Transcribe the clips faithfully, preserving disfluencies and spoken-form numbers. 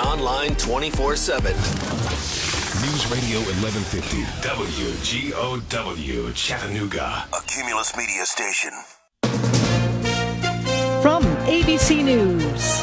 online twenty-four seven. News Radio eleven fifty, W G O W, Chattanooga. A Cumulus Media station. From A B C News,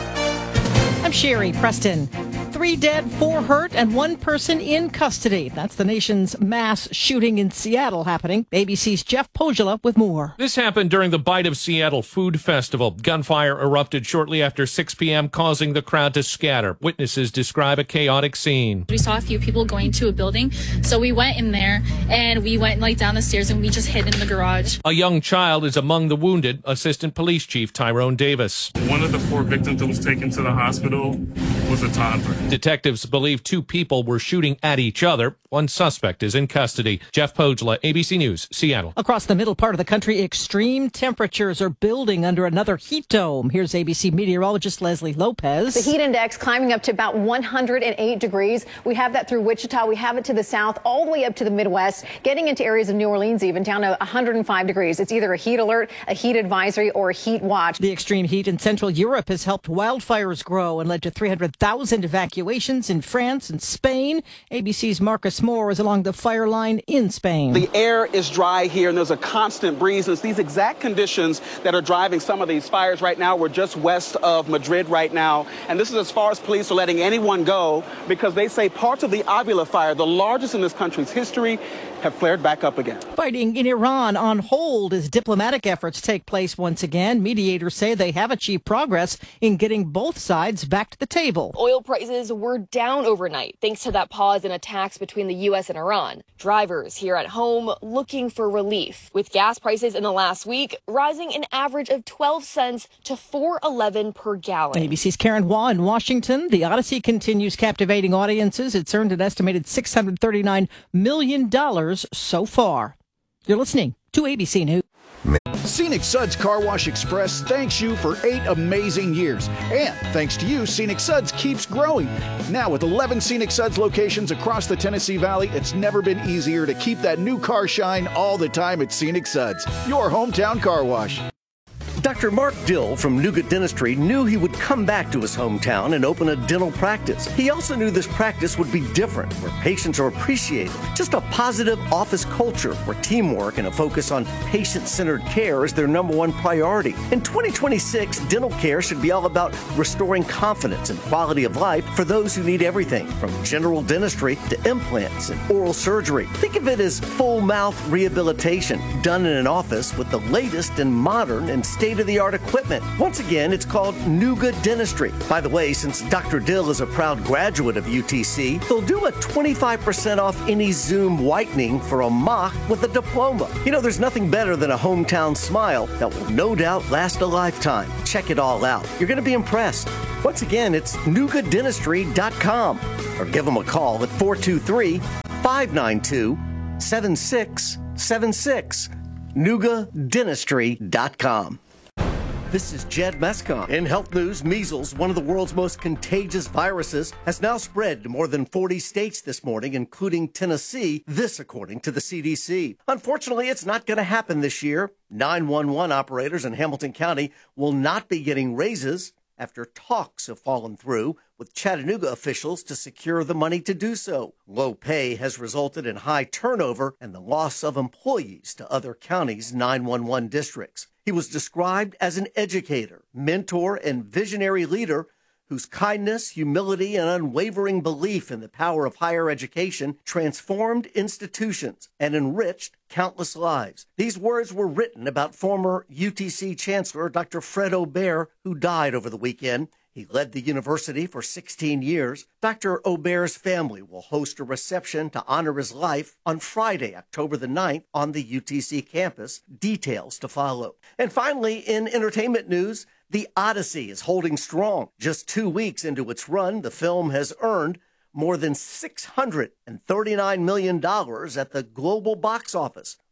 I'm Sherry Preston. Three dead, four hurt, and one person in custody. That's the nation's mass shooting in Seattle happening. A B C's Jeff Pogula with more. This happened during the Bite of Seattle Food Festival. Gunfire erupted shortly after six p.m., causing the crowd to scatter. Witnesses describe a chaotic scene. We saw a few people going to a building, so we went in there, and we went like down the stairs, and we just hid in the garage. A young child is among the wounded, Assistant Police Chief Tyrone Davis. One of the four victims that was taken to the hospital was a toddler. Detectives believe two people were shooting at each other. One suspect is in custody. Jeff Pogula, A B C News, Seattle. Across the middle part of the country, extreme temperatures are building under another heat dome. Here's A B C meteorologist Leslie Lopez. The heat index climbing up to about one hundred eight degrees. We have that through Wichita. We have it to the south, all the way up to the Midwest, getting into areas of New Orleans, even down to one hundred five degrees. It's either a heat alert, a heat advisory, or a heat watch. The extreme heat in Central Europe has helped wildfires grow and led to three hundred thousand evacuations in France and Spain. A B C's Marcus Moore is along the fire line in Spain. The air is dry here, and there's a constant breeze. It's these exact conditions that are driving some of these fires right now. We're just west of Madrid right now, and this is as far as police are letting anyone go because they say parts of the Avila fire, the largest in this country's history, have flared back up again. Fighting in Iran on hold as diplomatic efforts take place once again. Mediators say they have achieved progress in getting both sides back to the table. Oil prices were down overnight thanks to that pause in attacks between the U S and Iran. Drivers here at home looking for relief, with gas prices in the last week rising an average of twelve cents to four eleven per gallon. A B C's Karen Waugh in Washington. The Odyssey continues captivating audiences. It's earned an estimated six hundred thirty-nine million dollars so far. You're listening to A B C News. Scenic Suds Car Wash Express thanks you for eight amazing years. And thanks to you, Scenic Suds keeps growing. Now with eleven Scenic Suds locations across the Tennessee Valley, it's never been easier to keep that new car shine all the time at Scenic Suds, your hometown car wash. Doctor Mark Dill from Nougat Dentistry knew he would come back to his hometown and open a dental practice. He also knew this practice would be different, where patients are appreciated. Just a positive office culture where teamwork and a focus on patient-centered care is their number one priority. In twenty twenty-six, dental care should be all about restoring confidence and quality of life for those who need everything from general dentistry to implants and oral surgery. Think of it as full mouth rehabilitation done in an office with the latest and modern and state state-of-the-art equipment. Once again, it's called Nougat Dentistry. By the way, since Doctor Dill is a proud graduate of U T C, they'll do a twenty-five percent off any Zoom whitening for a mock with a diploma. You know, there's nothing better than a hometown smile that will no doubt last a lifetime. Check it all out. You're going to be impressed. Once again, it's nougat dentistry dot com or give them a call at four two three, five nine two, seven six seven six. nougat dentistry dot com. This is Jed Mescon. In health news, measles, one of the world's most contagious viruses, has now spread to more than forty states this morning, including Tennessee, this according to the C D C. Unfortunately, it's not going to happen this year. nine one one operators in Hamilton County will not be getting raises after talks have fallen through with Chattanooga officials to secure the money to do so. Low pay has resulted in high turnover and the loss of employees to other counties' nine one one districts. He was described as an educator, mentor, and visionary leader whose kindness, humility, and unwavering belief in the power of higher education transformed institutions and enriched countless lives. These words were written about former U T C Chancellor Doctor Fred Aubert, who died over the weekend. He led the university for sixteen years. Doctor Aubert's family will host a reception to honor his life on Friday, October the ninth, on the U T C campus. Details to follow. And finally, in entertainment news, The Odyssey is holding strong. Just two weeks into its run, the film has earned more than six hundred thirty-nine million dollars at the global box office.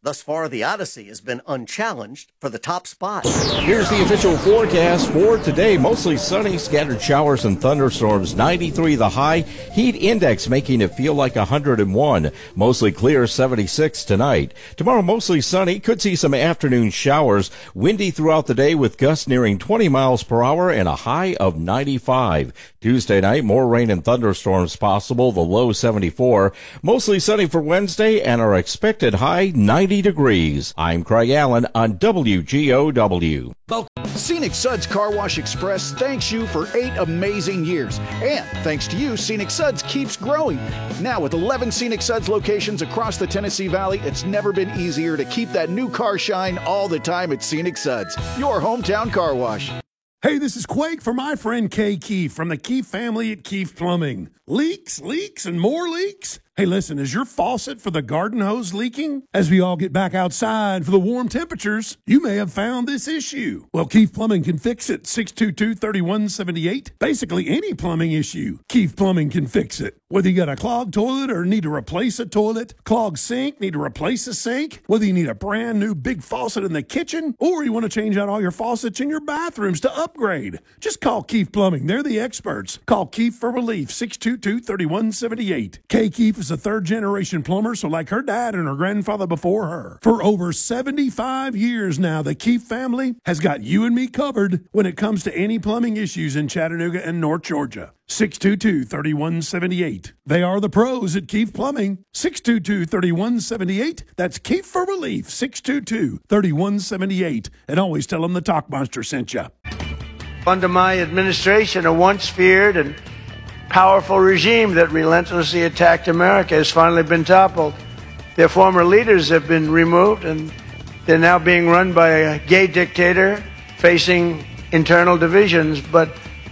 Thus far, the Odyssey has been unchallenged for the top spot. Here's the official forecast for today. Mostly sunny, scattered showers and thunderstorms. ninety-three the high. Heat index making it feel like one hundred one. Mostly clear, seventy-six tonight. Tomorrow, mostly sunny. Could see some afternoon showers. Windy throughout the day with gusts nearing twenty miles per hour and a high of ninety-five. Tuesday night, more rain and thunderstorms possible. The low seventy-four. Mostly sunny for Wednesday and our expected high ninety degrees. I'm Craig Allen on W G O W. Scenic Suds Car Wash Express thanks you for eight amazing years. And thanks to you, Scenic Suds keeps growing. Now with eleven Scenic Suds locations across the Tennessee Valley, it's never been easier to keep that new car shine all the time at Scenic Suds, your hometown car wash. Hey, this is Quake for my friend Kay Keefe from the Keefe family at Keefe Plumbing. Leaks, leaks, and more leaks? Hey, listen, is your faucet for the garden hose leaking? As we all get back outside for the warm temperatures, you may have found this issue. Well, Keefe Plumbing can fix it. six two two, three one seven eight. Basically, any plumbing issue, Keefe Plumbing can fix it. Whether you got a clogged toilet or need to replace a toilet, clogged sink, need to replace a sink, whether you need a brand new big faucet in the kitchen, or you want to change out all your faucets in your bathrooms to upgrade, just call Keefe Plumbing. They're the experts. Call Keefe for relief, six two two, three one seven eight. Kay Keefe is a third-generation plumber, so like her dad and her grandfather before her. For over seventy-five years now, the Keefe family has got you and me covered when it comes to any plumbing issues in Chattanooga and North Georgia. six two two, three one seven eight. They are the pros at Keefe Plumbing. six two two, three one seven eight. That's Keefe for relief, six two two, three one seven eight. And always tell them the Talk Monster sent you. Under my administration, a once feared and powerful regime that relentlessly attacked America has finally been toppled. Their former leaders have been removed, and they're now being run by a gay dictator facing internal divisions. But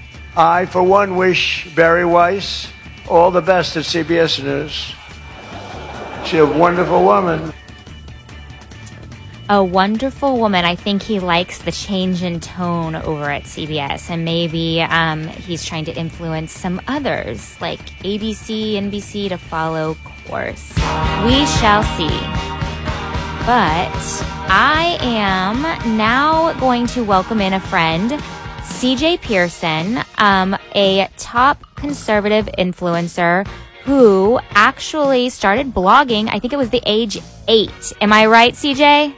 I, for one, wish Barry Weiss all the best at C B S News. She's a wonderful woman. A wonderful woman. I think he likes the change in tone over at C B S, and maybe um, he's trying to influence some others, like A B C, N B C, to follow course. We shall see. But I am now going to welcome in a friend, C J Pearson, um, a top conservative influencer who actually started blogging, I think it was the age eight. Am I right, C J?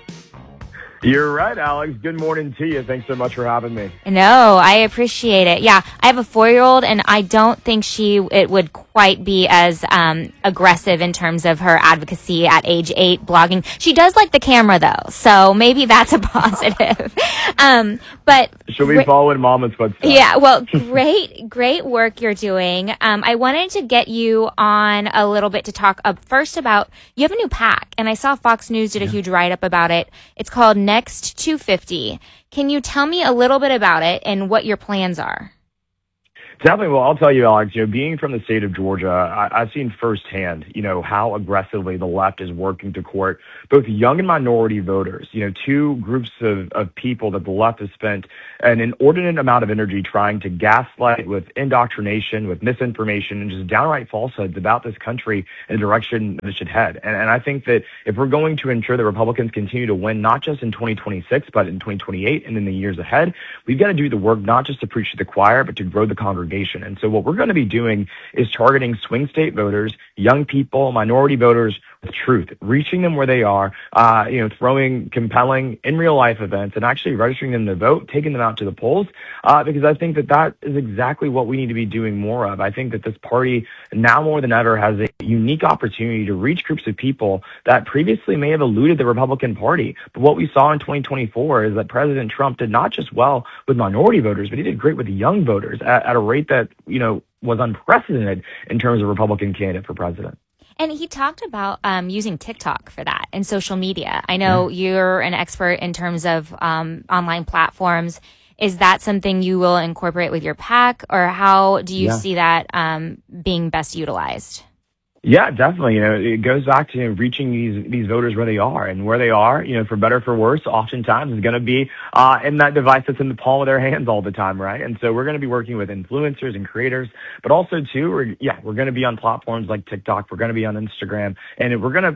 You're right, Alex. Good morning to you. Thanks so much for having me. No, I appreciate it. Yeah, I have a four-year-old, and I don't think she it would quite be as um, aggressive in terms of her advocacy at age eight blogging. She does like the camera, though, so maybe that's a positive. um, but she'll be following Mama's footsteps. Yeah, well, great, great work you're doing. Um, I wanted to get you on a little bit to talk uh, first about, you have a new PAC, and I saw Fox News did a yeah. huge write-up about it. It's called Next two fifty. Can you tell me a little bit about it and what your plans are? Definitely. Well, I'll tell you, Alex, you know, being from the state of Georgia, I, I've seen firsthand, you know, how aggressively the left is working to court both young and minority voters, you know, two groups of, of people that the left has spent an inordinate amount of energy trying to gaslight with indoctrination, with misinformation, and just downright falsehoods about this country in a direction that it should head. And, and I think that if we're going to ensure that Republicans continue to win, not just in twenty twenty-six, but in twenty twenty-eight and in the years ahead, we've got to do the work not just to preach to the choir, but to grow the congregation. And so what we're going to be doing is targeting swing state voters, young people, minority voters with truth, reaching them where they are, uh, you know, throwing compelling in real life events and actually registering them to vote, taking them out to the polls, uh, because I think that that is exactly what we need to be doing more of. I think that this party now more than ever has a unique opportunity to reach groups of people that previously may have eluded the Republican Party. But what we saw in twenty twenty-four is that President Trump did not just well with minority voters, but he did great with young voters at, at a rate that, you know, was unprecedented in terms of Republican candidate for president. And he talked about um, using TikTok for that and social media. I know yeah. you're an expert in terms of um, online platforms. Is that something you will incorporate with your PAC, or how do you yeah. see that um, being best utilized? Yeah, definitely. You know, it goes back to, you know, reaching these these voters where they are, and where they are, you know, for better or for worse, oftentimes is going to be uh, in that device that's in the palm of their hands all the time, right? And so we're going to be working with influencers and creators, but also too, we're, yeah, we're going to be on platforms like TikTok, we're going to be on Instagram, and we're going to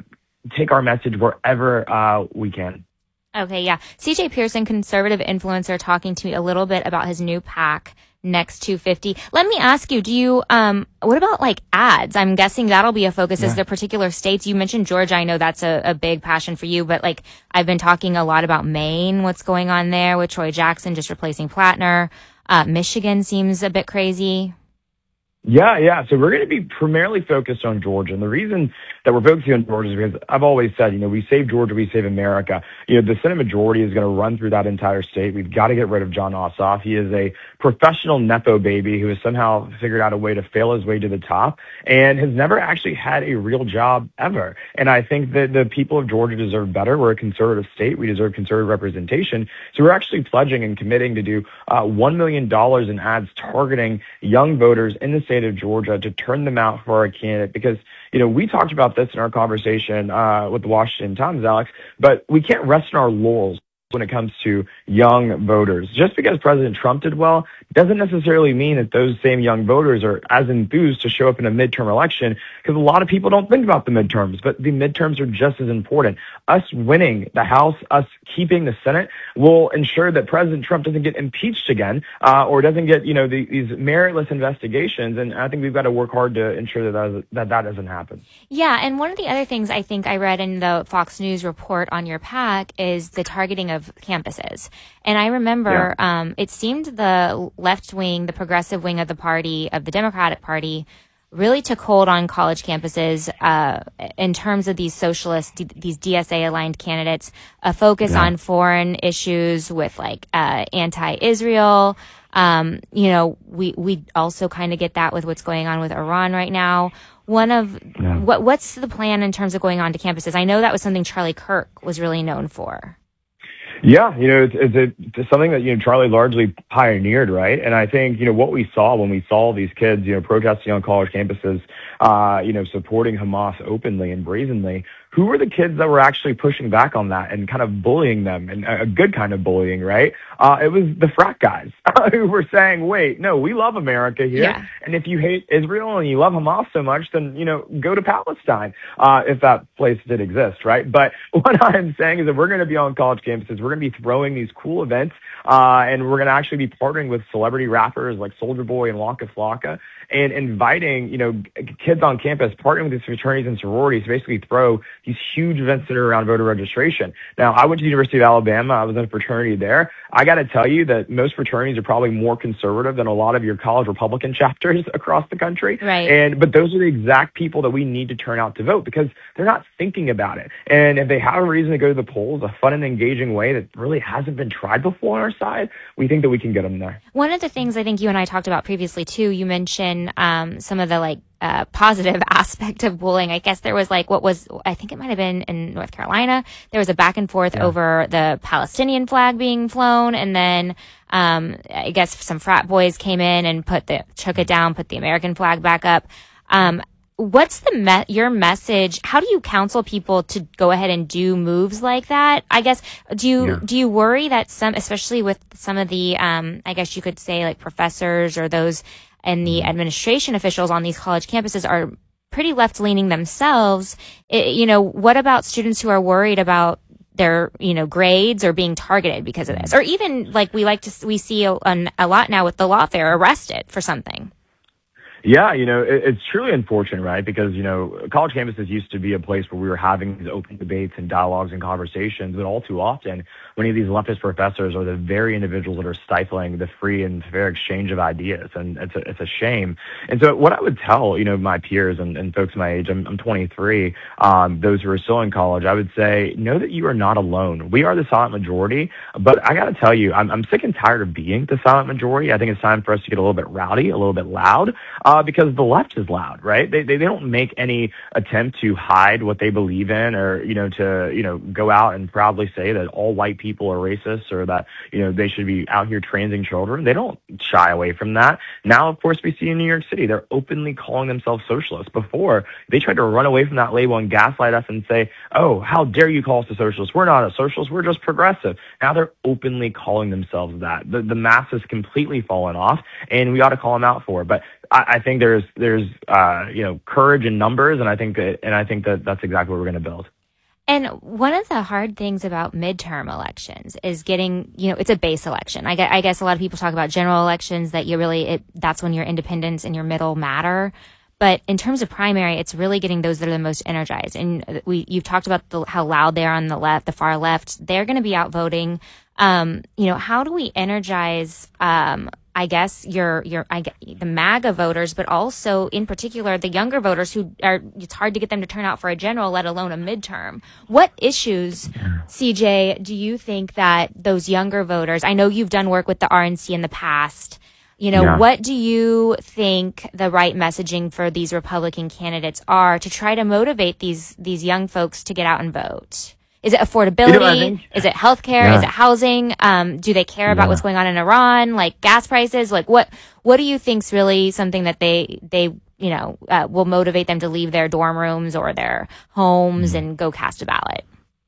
take our message wherever uh, we can. Okay, yeah. C J Pearson, conservative influencer, talking to me a little bit about his new PAC, Next two fifty. Let me ask you, do you, um, what about like ads? I'm guessing that'll be a focus. Yeah. Is there particular states? You mentioned Georgia. I know that's a, a big passion for you, but like I've been talking a lot about Maine, what's going on there with Troy Jackson just replacing Plattner. Uh, Michigan seems a bit crazy. Yeah, yeah. So we're going to be primarily focused on Georgia. And the reason that we're focusing on Georgia is because I've always said, you know, we save Georgia, we save America. You know, the Senate majority is going to run through that entire state. We've got to get rid of Jon Ossoff. He is a professional Nepo baby who has somehow figured out a way to fail his way to the top and has never actually had a real job ever. And I think that the people of Georgia deserve better. We're a conservative state. We deserve conservative representation. So we're actually pledging and committing to do uh, one million dollars in ads targeting young voters in the state of Georgia to turn them out for our candidate. Because, you know, we talked about this in our conversation uh, with the Washington Times, Alex, but we can't rest on our laurels when it comes to young voters. Just because President Trump did well doesn't necessarily mean that those same young voters are as enthused to show up in a midterm election, because a lot of people don't think about the midterms, but the midterms are just as important. Us winning the House, us keeping the Senate will ensure that President Trump doesn't get impeached again uh, or doesn't get, you know, the, these meritless investigations. And I think we've got to work hard to ensure that that, that that doesn't happen. Yeah, and one of the other things I think I read in the Fox News report on your PAC is the targeting of campuses. And I remember yeah. um, it seemed the left wing, the progressive wing of the party, of the Democratic Party, really took hold on college campuses uh, in terms of these socialist, d- these D S A-aligned candidates, a focus yeah. on foreign issues with like uh, anti-Israel. Um, you know, we we also kind of get that with what's going on with Iran right now. One of yeah. what what's the plan in terms of going on to campuses? I know that was something Charlie Kirk was really known for. Yeah, you know, it's, it's, a, it's something that, you know, Charlie largely pioneered, right? And I think, you know, what we saw when we saw these kids, you know, protesting on college campuses, uh, you know, supporting Hamas openly and brazenly, who were the kids that were actually pushing back on that and kind of bullying them, and a good kind of bullying, right? Uh, it was the frat guys who were saying, wait, no, we love America here. Yeah. And if you hate Israel and you love Hamas so much, then, you know, go to Palestine, uh, if that place did exist, right? But what I'm saying is that we're going to be on college campuses. We're going to be throwing these cool events, uh, and we're going to actually be partnering with celebrity rappers like Soulja Boy and Waka Flocka, and inviting, you know, kids on campus, partnering with these fraternities and sororities to basically throw these huge events that are around voter registration. Now, I went to the University of Alabama. I was in a fraternity there. I got to tell you that most fraternities are probably more conservative than a lot of your college Republican chapters across the country. Right. And but those are the exact people that we need to turn out to vote, because they're not thinking about it. And if they have a reason to go to the polls, a fun and engaging way that really hasn't been tried before on our side, we think that we can get them there. One of the things I think you and I talked about previously too, you mentioned um, some of the like uh, positive aspect of bullying. I guess there was like what was, I think it might have been in North Carolina. There was a back and forth yeah. over the Palestinian flag being flown. And then um, I guess some frat boys came in and put the, took it down, put the American flag back up. Um, what's the me- your message? How do you counsel people to go ahead and do moves like that? I guess, do you, yeah. do you worry that some, especially with some of the, um, I guess you could say like professors or those and the administration officials on these college campuses are pretty left-leaning themselves? It, you know, what about students who are worried about their, you know, grades or being targeted because of this? Or even like we like to, we see a, a lot now with the law, they're arrested for something. Yeah, you know, it, it's truly unfortunate, right? Because, you know, college campuses used to be a place where we were having these open debates and dialogues and conversations, but all too often, many of these leftist professors are the very individuals that are stifling the free and fair exchange of ideas, and it's a, it's a shame. And so what I would tell, you know, my peers and, and folks my age, I'm, I'm twenty-three, um, those who are still in college, I would say, know that you are not alone. We are the silent majority, but I got to tell you, I'm, I'm sick and tired of being the silent majority. I think it's time for us to get a little bit rowdy, a little bit loud. Uh, because the left is loud, right? They, they they don't make any attempt to hide what they believe in, or, you know, to, you know, go out and proudly say that all white people are racist, or that, you know, they should be out here transing children. They don't shy away from that. Now, of course, we see in New York City, they're openly calling themselves socialists. Before, they tried to run away from that label and gaslight us and say, oh, how dare you call us a socialist? We're not a socialist. We're just progressive. Now they're openly calling themselves that. The, the mass has completely fallen off, and we ought to call them out for it. But I, I think there's there's uh, you know, courage in numbers, and I think that and I think that that's exactly what we're going to build. And one of the hard things about midterm elections is getting, you know, it's a base election. I guess, I guess a lot of people talk about general elections that you really, it, that's when your independents and your middle matter. But in terms of primary, it's really getting those that are the most energized. And we, you've talked about the, how loud they are on the left, the far left. They're going to be out voting. Um, you know, how do we energize, um, I guess your, your, I guess, the MAGA voters, but also in particular the younger voters who are, it's hard to get them to turn out for a general, let alone a midterm. What issues, C J, do you think that those younger voters, I know you've done work with the R N C in the past, you know, yeah. what do you think the right messaging for these Republican candidates are to try to motivate these, these young folks to get out and vote? Is it affordability? You know, think, is it healthcare? Yeah. Is it housing? Um, do they care about yeah. what's going on in Iran? Like gas prices? Like what, what do you think's really something that they, they, you know, uh, will motivate them to leave their dorm rooms or their homes mm-hmm. and go cast a ballot?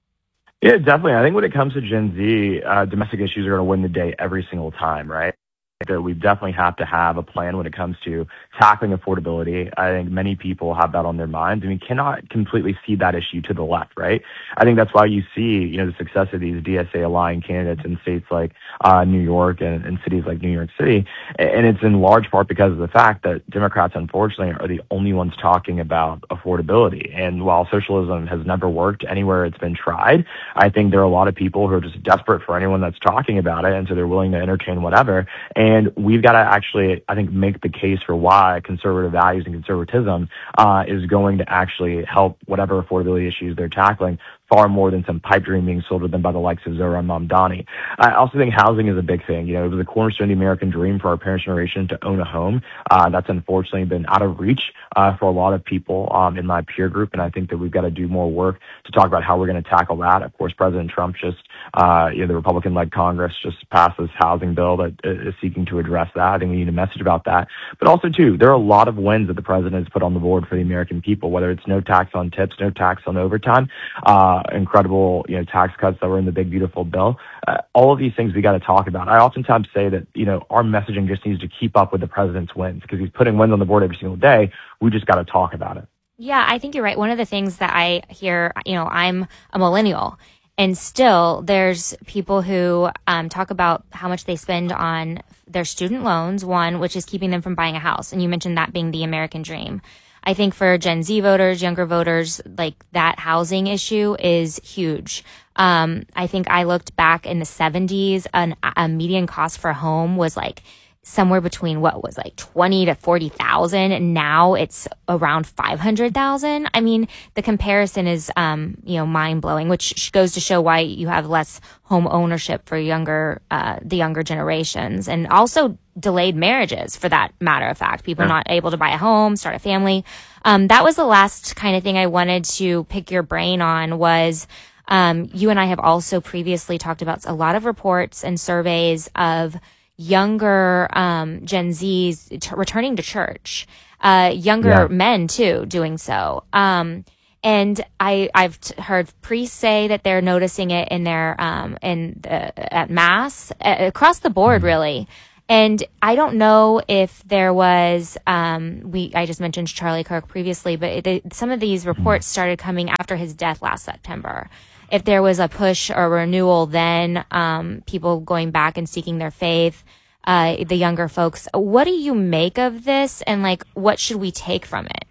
Yeah, definitely. I think when it comes to Gen Z, uh, domestic issues are going to win the day every single time, right? That we definitely have to have a plan when it comes to tackling affordability. I think many people have that on their minds, and we cannot completely see that issue to the left, right? I think that's why you see, you know, the success of these D S A-aligned candidates in states like uh, New York and, and cities like New York City. And it's in large part because of the fact that Democrats, unfortunately, are the only ones talking about affordability. And while socialism has never worked anywhere it's been tried, I think there are a lot of people who are just desperate for anyone that's talking about it, and so they're willing to entertain whatever. And And we've got to actually, I think, make the case for why conservative values and conservatism uh, is going to actually help whatever affordability issues they're tackling far more than some pipe dream being sold to them by the likes of Zohran Mamdani. I also think housing is a big thing. You know, it was a cornerstone of the American dream for our parents' generation to own a home. Uh, that's unfortunately been out of reach uh, for a lot of people um, in my peer group, and I think that we've got to do more work to talk about how we're going to tackle that. Of course, President Trump just, uh, you know, the Republican-led Congress just passed this housing bill that is seeking to address that. I think we need a message about that. But also, too, there are a lot of wins that the president has put on the board for the American people, whether it's no tax on tips, no tax on overtime, uh, incredible, you know, tax cuts that were in the big, beautiful bill. Uh, all of these things we got to talk about. I oftentimes say that, you know, our messaging just needs to keep up with the president's wins because he's putting wins on the board every single day. We just got to talk about it. Yeah, I think you're right. One of the things that I hear, you know, I'm a millennial, and still there's people who um, talk about how much they spend on their student loans, one, which is keeping them from buying a house. And you mentioned that being the American dream. I think for Gen Z voters, younger voters, like that housing issue is huge. Um, I think I looked back in the seventies, an, a median cost for a home was like somewhere between what was like twenty to forty thousand, and now it's around five hundred thousand. I mean, the comparison is, um, you know, mind blowing, which goes to show why you have less home ownership for younger, uh, the younger generations, and also delayed marriages for that matter of fact. People yeah. not able to buy a home, start a family. Um, that was the last kind of thing I wanted to pick your brain on was, um, you and I have also previously talked about a lot of reports and surveys of younger um, Gen Zs t- returning to church, uh, younger yeah. men too doing so. Um, and I, I've t- heard priests say that they're noticing it in their um, in the, at mass uh, across the board, really. And I don't know if there was um, we I just mentioned Charlie Kirk previously, but it, some of these reports started coming after his death last September. If there was a push or renewal, then um, people going back and seeking their faith, uh, the younger folks. What do you make of this, and like, what should we take from it?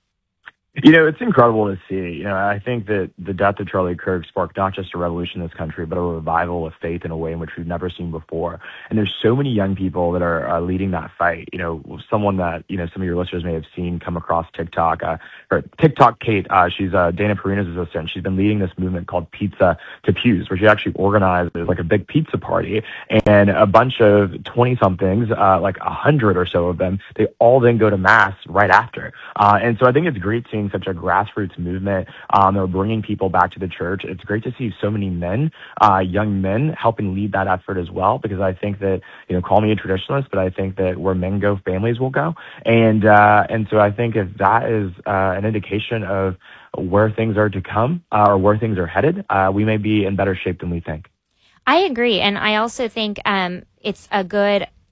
You know, it's incredible to see. You know, I think that the death of Charlie Kirk sparked not just a revolution in this country, but a revival of faith in a way in which we've never seen before. And there's so many young people that are uh, leading that fight. You know, someone that, you know, some of your listeners may have seen come across TikTok, uh, or TikTok Kate, uh, she's uh, Dana Perina's assistant. She's been leading this movement called Pizza to Pews, where she actually organized like a big pizza party, and a bunch of twenty-somethings, uh, like a hundred or so of them, they all then go to mass right after. Uh, and so I think it's great seeing such a grassroots movement. Um, they're bringing people back to the church. It's great to see so many men, uh, young men, helping lead that effort as well, because I think that, you know, call me a traditionalist, but I think that where men go, families will go. And, uh, and so I think if that is uh, an indication of where things are to come uh, or where things are headed, uh, we may be in better shape than we think. I agree. And I also think um, it's a good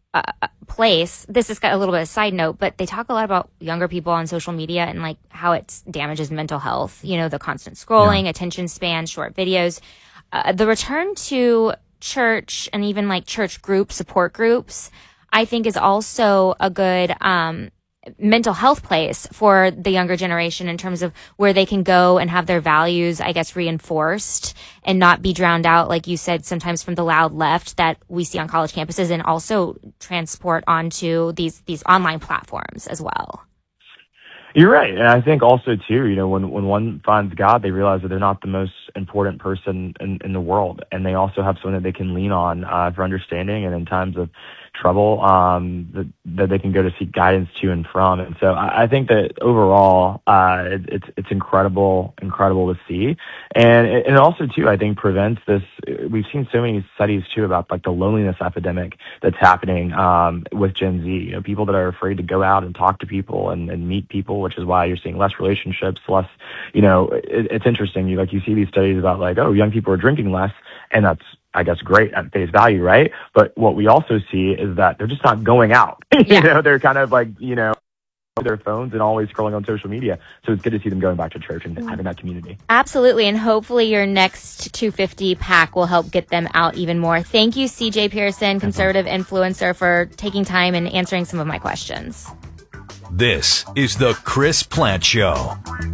uh, place. This is got a little bit of a side note, but they talk a lot about younger people on social media and like how it damages mental health. You know, the constant scrolling, yeah. attention span, short videos. Uh, the return to church and even like church group support groups, I think is also a good um, mental health place for the younger generation in terms of where they can go and have their values, I guess, reinforced and not be drowned out, like you said, sometimes from the loud left that we see on college campuses, and also transport onto these these online platforms as well. You're right. And I think also, too, you know, when, when one finds God, they realize that they're not the most important person in, in the world. And they also have someone that they can lean on uh, for understanding, and in times of trouble, um, that, that they can go to seek guidance to and from. And so I, I think that overall, uh, it, it's, it's incredible, incredible to see. And it, and also, too, I think prevents this. We've seen so many studies, too, about like the loneliness epidemic that's happening um, with Gen Z. You know, people that are afraid to go out and talk to people and, and meet people, which is why you're seeing less relationships, less, you know, it, it's interesting. You like, you see these studies about like, oh, young people are drinking less, and that's, I guess, great at face value, right? But what we also see is that they're just not going out. you Yeah. know, they're kind of like, you know, their phones and always scrolling on social media. So it's good to see them going back to church and having that community. Absolutely. And hopefully your next two fifty pack will help get them out even more. Thank you, C J Pearson, conservative influencer, for taking time and answering some of my questions. This is the Chris Plante Show.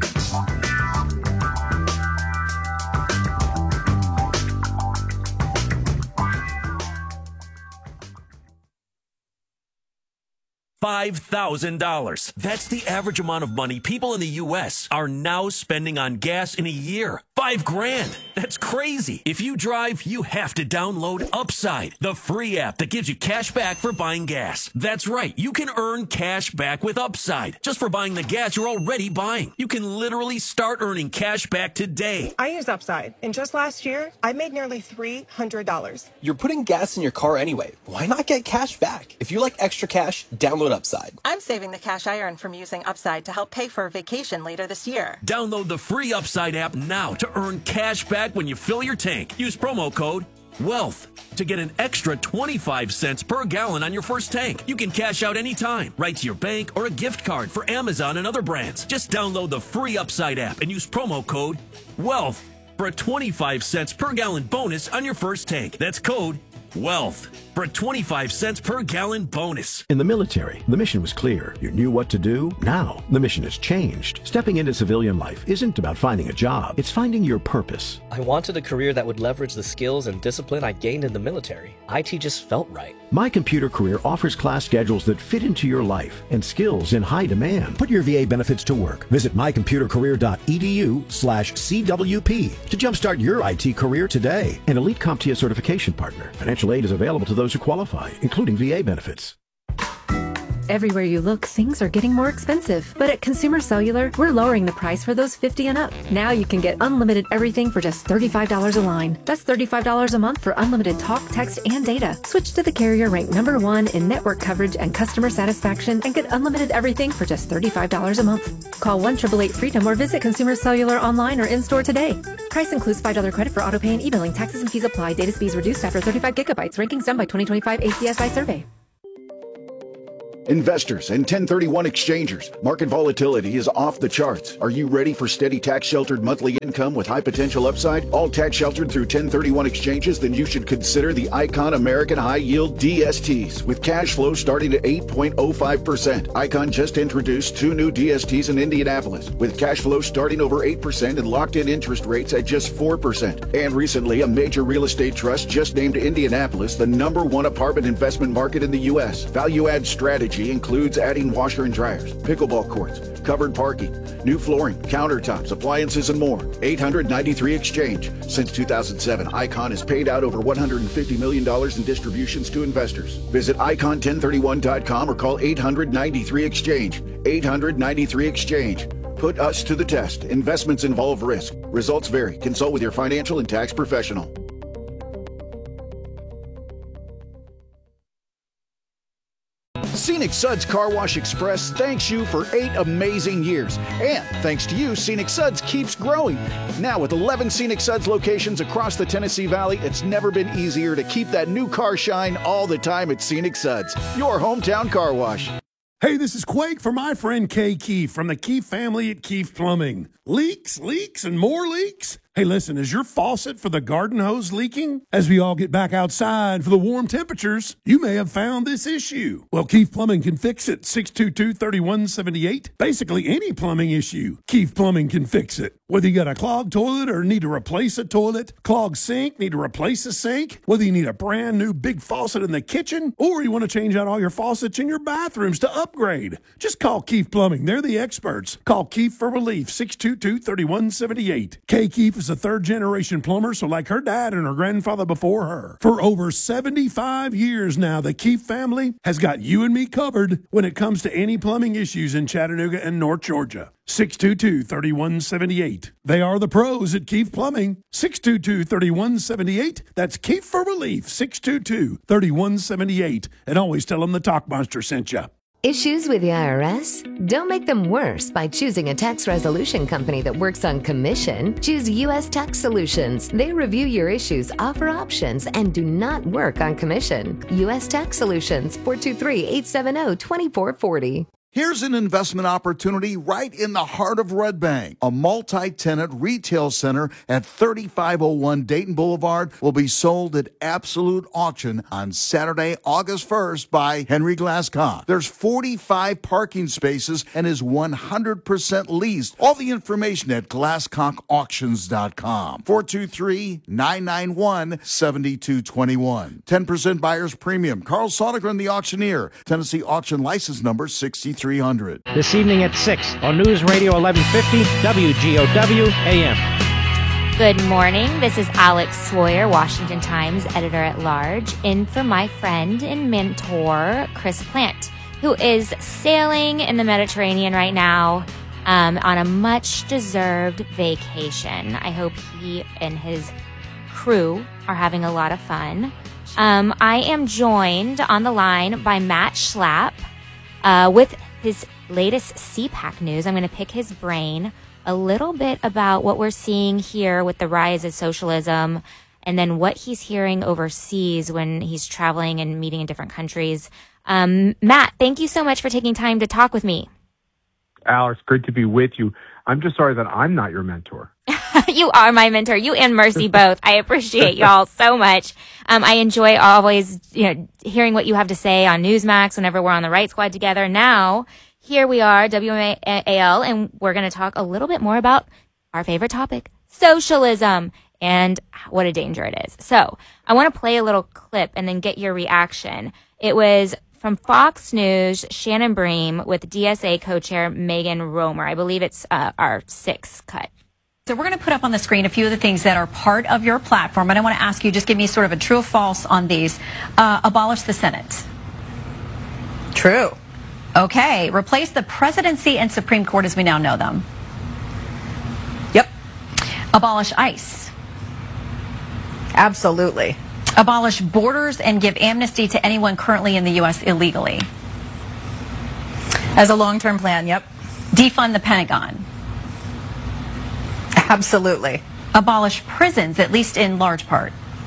five thousand dollars. That's the average amount of money people in the U S are now spending on gas in a year. Five grand. That's crazy. If you drive, you have to download Upside, the free app that gives you cash back for buying gas. That's right. You can earn cash back with Upside just for buying the gas you're already buying. You can literally start earning cash back today. I use Upside, and just last year, I made nearly three hundred dollars. You're putting gas in your car anyway. Why not get cash back? If you like extra cash, download Upside. I'm saving the cash I earn from using Upside to help pay for a vacation later this year. Download the free Upside app now to earn cash back when you fill your tank. Use promo code WEALTH to get an extra twenty-five cents per gallon on your first tank. You can cash out anytime, right to your bank or a gift card for Amazon and other brands. Just download the free Upside app and use promo code WEALTH for a twenty-five cents per gallon bonus on your first tank. That's code WEALTH for a twenty-five cents per gallon bonus. In the military, the mission was clear. You knew what to do. Now, the mission has changed. Stepping into civilian life isn't about finding a job. It's finding your purpose. I wanted a career that would leverage the skills and discipline I gained in the military. I T just felt right. My Computer Career offers class schedules that fit into your life and skills in high demand. Put your V A benefits to work. Visit mycomputercareer.edu slash CWP to jumpstart your I T career today. An Elite CompTIA certification partner. Financial aid is available to those who qualify, including V A benefits. Everywhere you look, things are getting more expensive. But at Consumer Cellular, we're lowering the price for those fifty and up. Now you can get unlimited everything for just thirty-five dollars a line. That's thirty-five dollars a month for unlimited talk, text, and data. Switch to the carrier ranked number one in network coverage and customer satisfaction and get unlimited everything for just thirty-five dollars a month. Call one eight eight eight FREEDOM or visit Consumer Cellular online or in-store today. Price includes five dollars credit for autopay and e-billing. Taxes and fees apply. Data speeds reduced after thirty-five gigabytes. Rankings done by twenty twenty-five A C S I survey. Investors and ten thirty-one exchangers, market volatility is off the charts. Are you ready for steady tax-sheltered monthly income with high potential upside? All tax-sheltered through ten thirty-one exchanges? Then you should consider the Icon American High Yield D S Ts with cash flow starting at eight point oh five percent. Icon just introduced two new D S Ts in Indianapolis with cash flow starting over eight percent and locked-in interest rates at just four percent. And recently, a major real estate trust just named Indianapolis the number one apartment investment market in the U S. Value-add strategy includes adding washer and dryers, pickleball courts, covered parking, new flooring, countertops, appliances, and more. eight hundred ninety-three Exchange. Since two thousand seven, Icon has paid out over one hundred fifty million dollars in distributions to investors. Visit icon ten thirty-one dot com or call eight hundred ninety-three Exchange. eight hundred ninety-three Exchange. Put us to the test. Investments involve risk. Results vary. Consult with your financial and tax professional. Scenic Suds Car Wash Express thanks you for eight amazing years. And thanks to you, Scenic Suds keeps growing. Now with eleven Scenic Suds locations across the Tennessee Valley, it's never been easier to keep that new car shine all the time at Scenic Suds, your hometown car wash. Hey, this is Quake for my friend Kay Keefe from the Keefe family at Keefe Plumbing. Leaks, leaks, and more leaks? Hey, listen, is your faucet for the garden hose leaking? As we all get back outside for the warm temperatures, you may have found this issue. Well, Keefe Plumbing can fix it. six two two, three one seven eight. Basically, any plumbing issue, Keefe Plumbing can fix it. Whether you got a clogged toilet or need to replace a toilet, clogged sink, need to replace a sink, whether you need a brand new big faucet in the kitchen, or you want to change out all your faucets in your bathrooms to upgrade, just call Keefe Plumbing. They're the experts. Call Keefe for relief, six two two, three one seven eight. Kay Keefe is a third-generation plumber, so like her dad and her grandfather before her. For over seventy-five years now, the Keefe family has got you and me covered when it comes to any plumbing issues in Chattanooga and North Georgia. six two two, three one seven eight. They are the pros at Keefe Plumbing. six two two, three one seven eight. That's Keefe for relief, six two two, three one seven eight. And always tell them the Talk Monster sent you. Issues with the I R S? Don't make them worse by choosing a tax resolution company that works on commission. Choose U S Tax Solutions. They review your issues, offer options, and do not work on commission. U S Tax Solutions, four two three, eight seven zero, two four four zero. Here's an investment opportunity right in the heart of Red Bank. A multi-tenant retail center at thirty-five oh one Dayton Boulevard will be sold at absolute auction on Saturday, August first by Henry Glasscock. There's forty-five parking spaces and is one hundred percent leased. All the information at glasscock auctions dot com. four two three, nine nine one, seven two two one. ten percent buyer's premium. Carl Sodergren, the auctioneer. Tennessee auction license number sixty-three hundred. This evening at six on News Radio eleven fifty W G O W A M. Good morning. This is Alex Sawyer, Washington Times editor-at-large, in for my friend and mentor, Chris Plant, who is sailing in the Mediterranean right now um, on a much-deserved vacation. I hope he and his crew are having a lot of fun. Um, I am joined on the line by Matt Schlapp uh, with his latest C PAC news. I'm going to pick his brain a little bit about what we're seeing here with the rise of socialism, and then what he's hearing overseas when he's traveling and meeting in different countries. Um, Matt, thank you so much for taking time to talk with me. Alex, great to be with you. I'm just sorry that I'm not your mentor. You are my mentor, you and Mercy both. I appreciate y'all so much. Um, I enjoy always, you know, hearing what you have to say on Newsmax whenever we're on the Right Squad together. Now, here we are, W M A L, and we're going to talk a little bit more about our favorite topic, socialism, and what a danger it is. So, I want to play a little clip and then get your reaction. It was from Fox News, Shannon Bream with D S A co-chair Megan Romer. I believe it's uh, our sixth cut. So we're going to put up on the screen a few of the things that are part of your platform, and I want to ask you, just give me sort of a true or false on these. Uh, abolish the Senate. True. Okay. Replace the presidency and Supreme Court as we now know them. Yep. Abolish ICE. Absolutely. Abolish borders and give amnesty to anyone currently in the U S illegally. As a long-term plan, yep. Defund the Pentagon. Absolutely. Abolish prisons, at least in large part.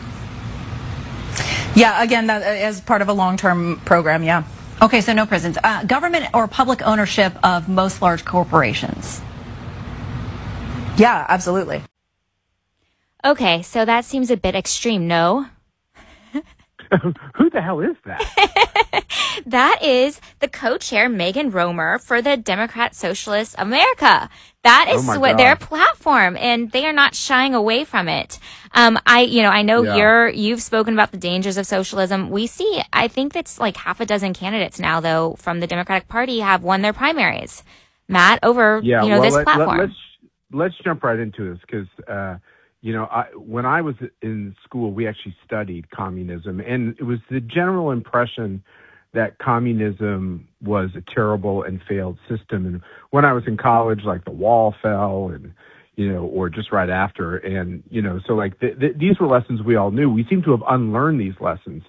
Yeah, again, that as part of a long-term program, yeah. Okay, so no prisons. Uh, government or public ownership of most large corporations. Yeah, absolutely. Okay, so that seems a bit extreme, no? Who the hell is that? That is the co-chair Megan Romer for the Democrat Socialist America. That is oh what their platform, and they are not shying away from it. Um, I, you know, I know Yeah. you're, you've spoken about the dangers of socialism. We see, I think that's like half a dozen candidates now, though, from the Democratic Party have won their primaries. Matt, over, Yeah, you know, well, this let, platform. Let, let's let's jump right into this because, uh, you know, I, when I was in school, we actually studied communism, and it was the general impression that communism was a terrible and failed system. And when I was in college, like the wall fell, and you know, or just right after, and you know, so like th- th- these were lessons we all knew. We seem to have unlearned these lessons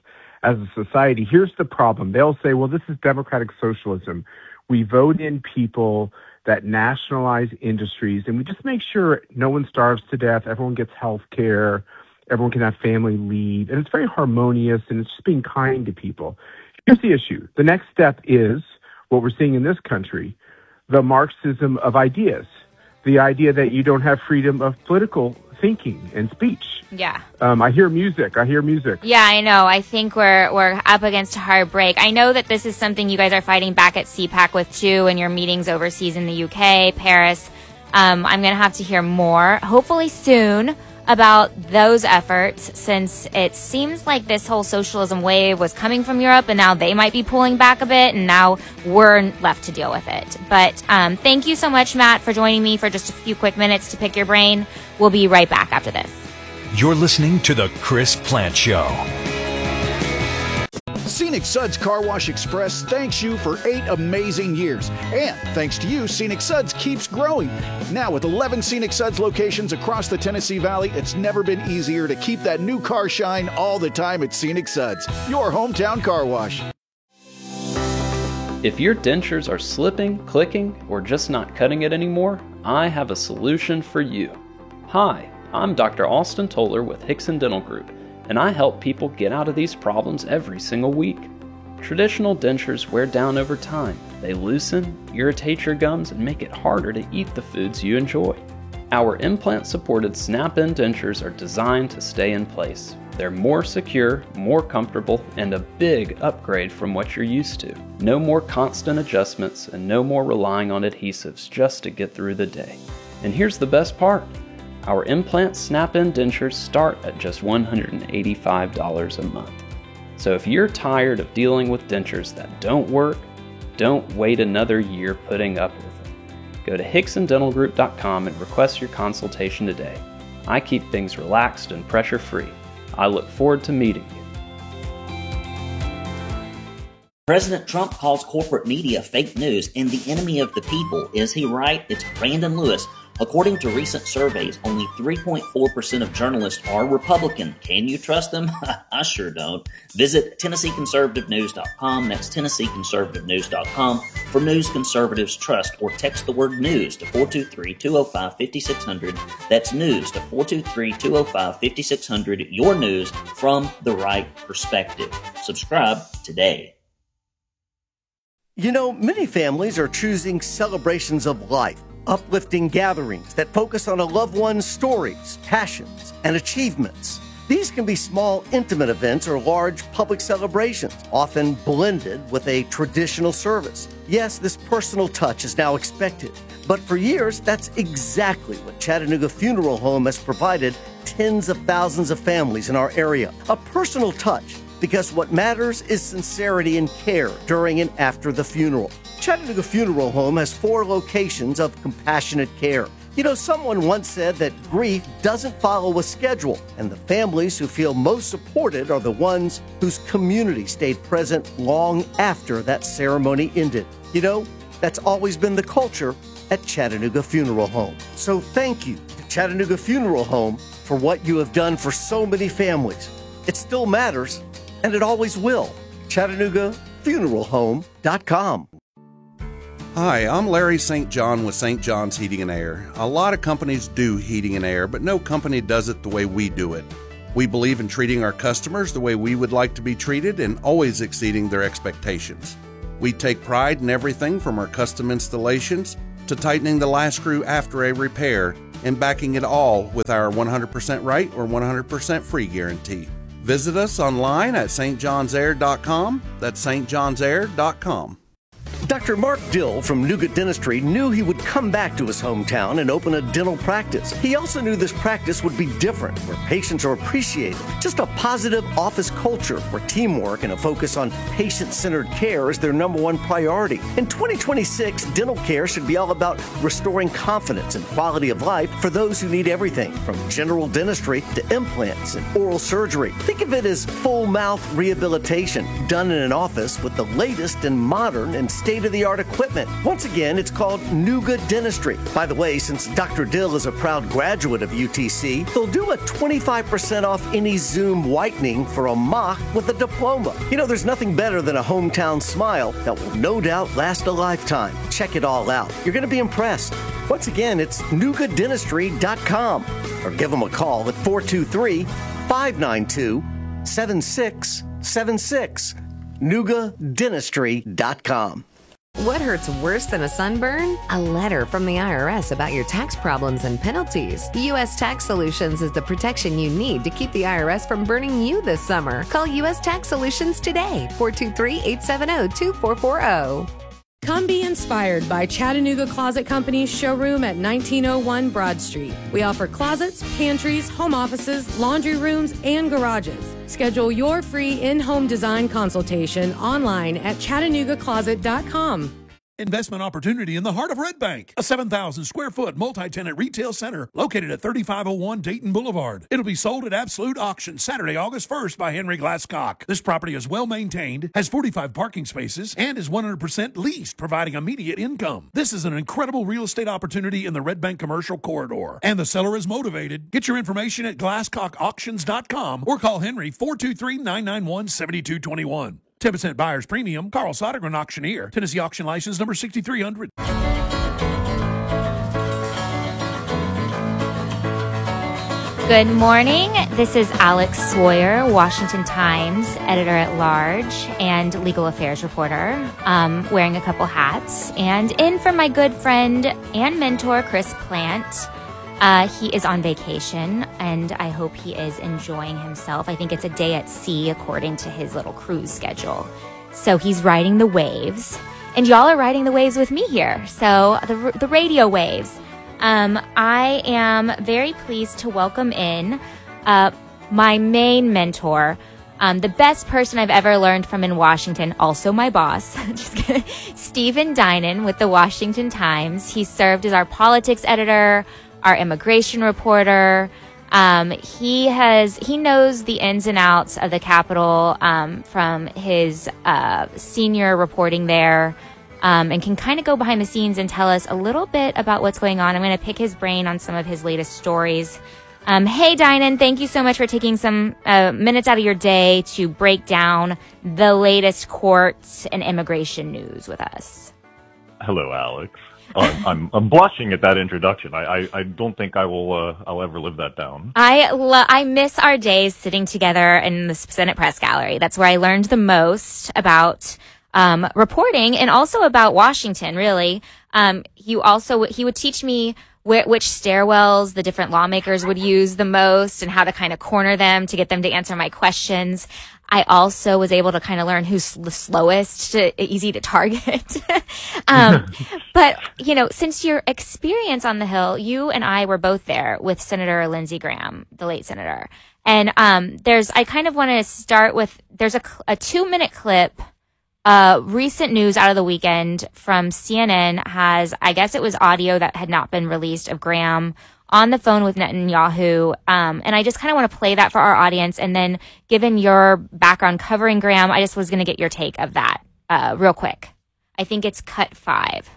as a society. Here's the problem. They'll say, well, this is democratic socialism. We vote in people that nationalize industries, and we just make sure no one starves to death, everyone gets health care, everyone can have family leave, and it's very harmonious, and it's just being kind to people. Here's the issue. The next step is what we're seeing in this country, the Marxism of ideas, the idea that you don't have freedom of political thinking and speech. Yeah. Um, I hear music. I hear music. Yeah, I know. I think we're we're up against a hard break. I know that this is something you guys are fighting back at C PAC with too, in your meetings overseas in the U K, Paris. Um, I'm going to have to hear more, hopefully soon, about those efforts, since it seems like this whole socialism wave was coming from Europe, and now they might be pulling back a bit, and now we're left to deal with it. But um, thank you so much, Matt, for joining me for just a few quick minutes to pick your brain. We'll be right back after this. You're listening to The Chris Plant Show. Scenic Suds Car Wash Express thanks you for eight amazing years. And thanks to you, Scenic Suds keeps growing. Now with eleven Scenic Suds locations across the Tennessee Valley, it's never been easier to keep that new car shine all the time at Scenic Suds, your hometown car wash. If your dentures are slipping, clicking, or just not cutting it anymore, I have a solution for you. Hi, I'm Doctor Austin Toller with Hickson Dental Group, and I help people get out of these problems every single week. Traditional dentures wear down over time. They loosen, irritate your gums, and make it harder to eat the foods you enjoy. Our implant-supported snap-in dentures are designed to stay in place. They're more secure, more comfortable, and a big upgrade from what you're used to. No more constant adjustments and no more relying on adhesives just to get through the day. And here's the best part. Our implant snap-in dentures start at just one hundred eighty-five dollars a month. So if you're tired of dealing with dentures that don't work, don't wait another year putting up with them. Go to Hickson Dental Group dot com and request your consultation today. I keep things relaxed and pressure-free. I look forward to meeting you. President Trump calls corporate media fake news and the enemy of the people. Is he right? It's Brandon Lewis. According to recent surveys, only three point four percent of journalists are Republican. Can you trust them? I sure don't. Visit Tennessee Conservative News dot com. That's Tennessee Conservative News dot com for news conservatives trust, or text the word news to four two three, two oh five, five six zero zero. That's news to four two three, two oh five, five six zero zero. Your news from the right perspective. Subscribe today. You know, many families are choosing celebrations of life, uplifting gatherings that focus on a loved one's stories, passions, and achievements. These can be small, intimate events or large public celebrations, often blended with a traditional service. Yes, this personal touch is now expected, but for years, that's exactly what Chattanooga Funeral Home has provided tens of thousands of families in our area. A personal touch, because what matters is sincerity and care during and after the funeral. Chattanooga Funeral Home has four locations of compassionate care. You know, someone once said that grief doesn't follow a schedule, and the families who feel most supported are the ones whose community stayed present long after that ceremony ended. You know, that's always been the culture at Chattanooga Funeral Home. So thank you to Chattanooga Funeral Home for what you have done for so many families. It still matters, and it always will. Chattanooga Funeral Home dot com. Hi, I'm Larry Saint John with Saint John's Heating and Air. A lot of companies do heating and air, but no company does it the way we do it. We believe in treating our customers the way we would like to be treated and always exceeding their expectations. We take pride in everything from our custom installations to tightening the last screw after a repair and backing it all with our one hundred percent right or one hundred percent free guarantee. Visit us online at St Johns Air dot com. That's St Johns Air dot com. Doctor Mark Dill from Nougat Dentistry knew he would come back to his hometown and open a dental practice. He also knew this practice would be different, where patients are appreciated. Just a positive office culture where teamwork and a focus on patient-centered care is their number one priority. In twenty twenty-six, dental care should be all about restoring confidence and quality of life for those who need everything from general dentistry to implants and oral surgery. Think of it as full mouth rehabilitation done in an office with the latest in modern and state state-of-the-art equipment. Once again, it's called Nuga Dentistry. By the way, since Doctor Dill is a proud graduate of U T C, they'll do a twenty-five percent off any Zoom whitening for a mock with a diploma. You know, there's nothing better than a hometown smile that will no doubt last a lifetime. Check it all out. You're going to be impressed. Once again, it's nuga dentistry dot com or give them a call at four two three, five nine two, seven six seven six. nuga dentistry dot com. What hurts worse than a sunburn? A letter from the I R S about your tax problems and penalties. U S Tax Solutions is the protection you need to keep the I R S from burning you this summer. Call U S Tax Solutions today, four two three, eight seven zero, two four four zero. Come be inspired by Chattanooga Closet Company's showroom at nineteen oh one Broad Street. We offer closets, pantries, home offices, laundry rooms, and garages. Schedule your free in-home design consultation online at chattanooga closet dot com. Investment opportunity in the heart of Red Bank, a seven thousand square foot multi-tenant retail center located at thirty-five oh one Dayton Boulevard. It'll be sold at Absolute Auction Saturday, August first by Henry Glasscock. This property is well maintained, has forty-five parking spaces, and is one hundred percent leased, providing immediate income. This is an incredible real estate opportunity in the Red Bank commercial corridor, and the seller is motivated. Get your information at glasscock auctions dot com or call Henry four two three, nine nine one, seven two two one. ten percent buyer's premium. Carl Sodergren Auctioneer. Tennessee Auction License number sixty-three hundred. Good morning. This is Alex Sawyer, Washington Times editor-at-large and legal affairs reporter, um, wearing a couple hats. And in for my good friend and mentor, Chris Plant. Uh, he is on vacation, and I hope he is enjoying himself. I think it's a day at sea, according to his little cruise schedule. So he's riding the waves, and y'all are riding the waves with me here. So the the radio waves. Um, I am very pleased to welcome in uh, my main mentor, um, the best person I've ever learned from in Washington, also my boss, just kidding, Stephen Dinan with the Washington Times. He served as our politics editor, our immigration reporter. Um, he has, he knows the ins and outs of the Capitol, um, from his, uh, senior reporting there, um, and can kind of go behind the scenes and tell us a little bit about what's going on. I'm going to pick his brain on some of his latest stories. Um, hey, Dinan, thank you so much for taking some, uh, minutes out of your day to break down the latest courts and immigration news with us. Hello, Alex. Uh, I'm I'm blushing at that introduction. I, I, I don't think I will uh, I'll ever live that down. I lo- I miss our days sitting together in the Senate press gallery. That's where I learned the most about um, reporting and also about Washington. Really, um, you also he would teach me wh- which stairwells the different lawmakers would use the most and how to kind of corner them to get them to answer my questions. I also was able to kind of learn who's the slowest, to, easy to target. um, but, you know, since your experience on the Hill, you and I were both there with Senator Lindsey Graham, the late senator. And um, there's, I kind of want to start with, there's a, a two minute clip, uh, recent news out of the weekend from C N N has, I guess it was audio that had not been released of Graham on the phone with Netanyahu. Um, and I just kind of want to play that for our audience. And then given your background covering Graham, I just was going to get your take of that, uh, real quick. I think it's cut five.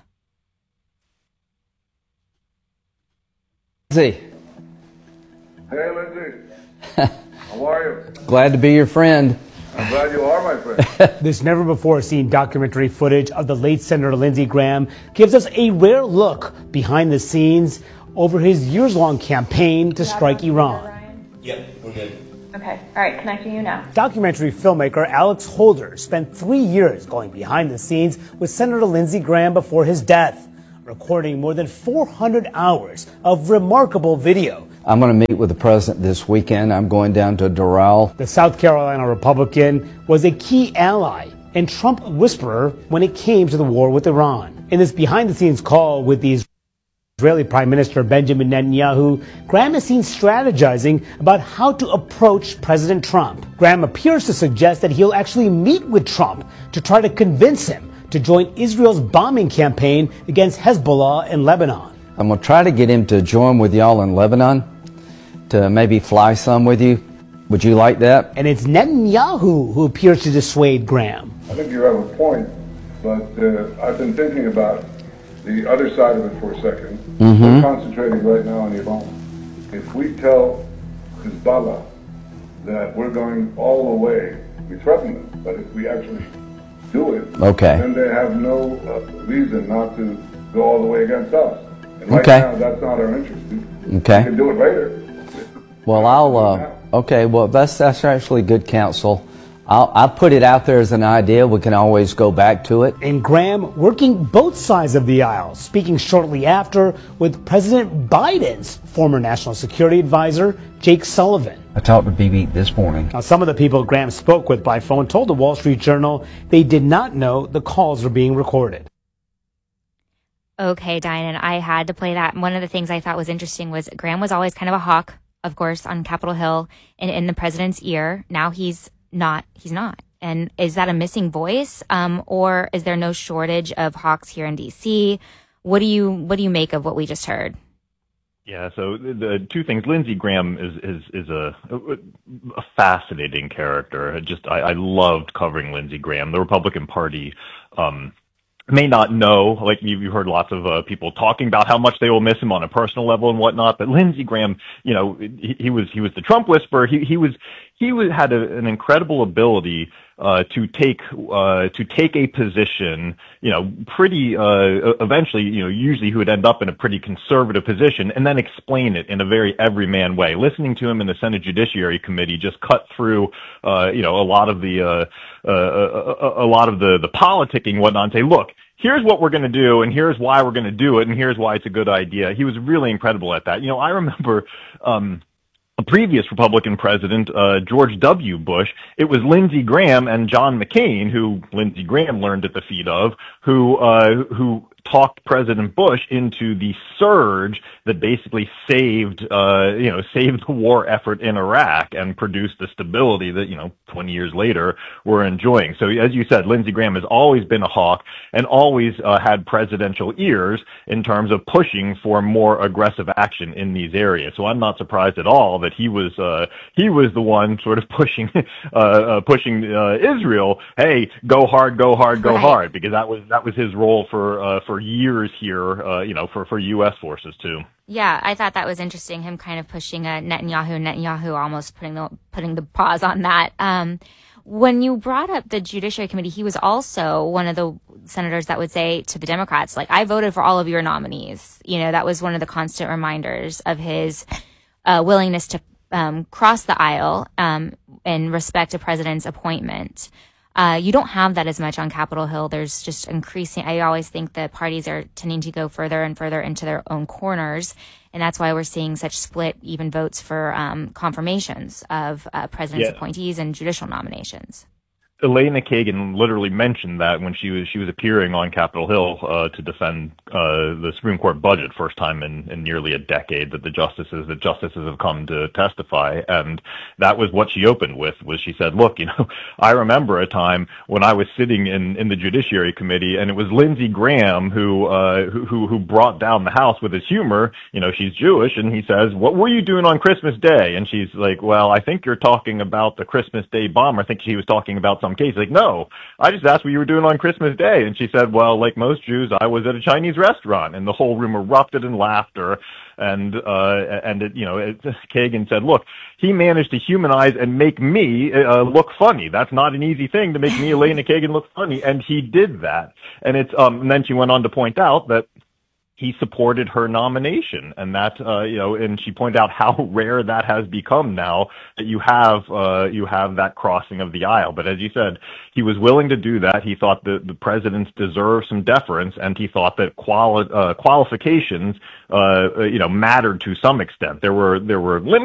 Lindsey. Hey, Lindsey. How are you? Glad to be your friend. I'm glad you are my friend. This never-before-seen documentary footage of the late Senator Lindsey Graham gives us a rare look behind the scenes over his years-long campaign to strike Iran. Yep, we're good. Okay, all right, connecting you now. Documentary filmmaker Alex Holder spent three years going behind the scenes with Senator Lindsey Graham before his death, recording more than four hundred hours of remarkable video. I'm going to meet with the president this weekend. I'm going down to Doral. The South Carolina Republican was a key ally and Trump whisperer when it came to the war with Iran. In this behind-the-scenes call with the Israeli Prime Minister Benjamin Netanyahu, Graham is seen strategizing about how to approach President Trump. Graham appears to suggest that he'll actually meet with Trump to try to convince him to join Israel's bombing campaign against Hezbollah in Lebanon. I'm going to try to get him to join with y'all in Lebanon, to maybe fly some with you. Would you like that? And it's Netanyahu who appears to dissuade Graham. I think you have a point. but uh, I've been thinking about the other side of it for a second. Mm-hmm. We're concentrating right now on Iran. If we tell Hezbollah that we're going all the way, we threaten them, but if we actually do it, okay. then they have no uh, reason not to go all the way against us. And right okay. now, that's not our interest. We, okay. we can do it later. Well, I'll, uh, okay, well, that's, that's actually good counsel. I'll, I'll put it out there as an idea. We can always go back to it. And Graham working both sides of the aisle, speaking shortly after with President Biden's former national security advisor, Jake Sullivan. I talked to B B this morning. Now, some of the people Graham spoke with by phone told the Wall Street Journal they did not know the calls were being recorded. Okay, Diane, I had to play that. One of the things I thought was interesting was Graham was always kind of a hawk, of course, on Capitol Hill and in the president's ear. Now he's not. He's not. And is that a missing voice, um, or is there no shortage of hawks here in D C? What do you what do you make of what we just heard? Yeah, so the two things. Lindsey Graham is is is a, a fascinating character. Just I, I loved covering Lindsey Graham. The Republican Party um, may not know, like you heard lots of uh, people talking about how much they will miss him on a personal level and whatnot. But Lindsey Graham, you know, he, he was he was the Trump whisperer. He he was he was had a, an incredible ability uh, to take uh, to take a position, you know, pretty uh, eventually, you know, usually he would end up in a pretty conservative position and then explain it in a very everyman way. Listening to him in the Senate Judiciary Committee just cut through, uh, you know, a lot of the uh, uh, a, a lot of the the politicking and whatnot and say, look, here's what we're going to do, and here's why we're going to do it, and here's why it's a good idea. He was really incredible at that. You know, I remember um, a previous Republican president, uh, George W. Bush. It was Lindsey Graham and John McCain, who Lindsey Graham learned at the feet of, who uh, who talked President Bush into the surge that basically saved, uh, you know, saved the war effort in Iraq and produced the stability that, you know, twenty years later we're enjoying. So as you said, Lindsey Graham has always been a hawk and always uh, had presidential ears in terms of pushing for more aggressive action in these areas. So I'm not surprised at all that he was, uh, he was the one sort of pushing, uh, uh pushing, uh, Israel. Hey, go hard, go hard, go right. hard, because that was, that was his role for, uh, for years here, uh, you know, for, for U S forces too. Yeah, I thought that was interesting. Him kind of pushing a Netanyahu, Netanyahu almost putting the putting the pause on that. Um, when you brought up the Judiciary Committee, he was also one of the senators that would say to the Democrats, like, I voted for all of your nominees. You know, that was one of the constant reminders of his uh, willingness to um, cross the aisle um, in respect to president's appointment. Uh, you don't have that as much on Capitol Hill. There's just increasing. I always think that parties are tending to go further and further into their own corners. And that's why we're seeing such split even votes for um, confirmations of uh, president's yeah. appointees and judicial nominations. Elena Kagan literally mentioned that when she was she was appearing on Capitol Hill uh, to defend uh, the Supreme Court budget, first time in, in nearly a decade that the justices that justices have come to testify, and that was what she opened with. Was she said, "Look, you know, I remember a time when I was sitting in, in the Judiciary Committee, and it was Lindsey Graham who uh, who who brought down the House with his humor. You know, she's Jewish, and he says, "What were you doing on Christmas Day?" And she's like, "Well, I think you're talking about the Christmas Day bomb." I think she was talking about some case. Like, no, I just asked what you were doing on Christmas Day. And she said, well, like most Jews, I was at a Chinese restaurant. And the whole room erupted in laughter. And, uh, and it, you know, it, Kagan said, look, he managed to humanize and make me uh, look funny. That's not an easy thing to make me, Elena Kagan, look funny. And he did that. And it's, um, and then she went on to point out that he supported her nomination, and that, uh, you know, and she pointed out how rare that has become now that you have, uh, you have that crossing of the aisle. But as you said, he was willing to do that. He thought that the presidents deserve some deference, and he thought that quali- uh, qualifications, uh, you know, mattered to some extent. There were, there were limits